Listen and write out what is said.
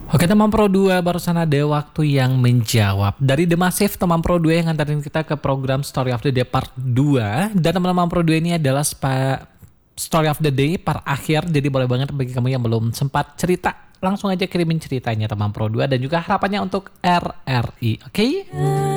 Oke teman Pro 2, barusan ada waktu yang menjawab dari The Massive, teman Pro 2 yang nganterin kita ke program Story of the Day part 2. Dan teman-teman Pro 2 ini adalah Story of the Day part akhir, jadi boleh banget bagi kamu yang belum sempat cerita, langsung aja kirimin ceritanya teman Pro 2 dan juga harapannya untuk RRI, oke?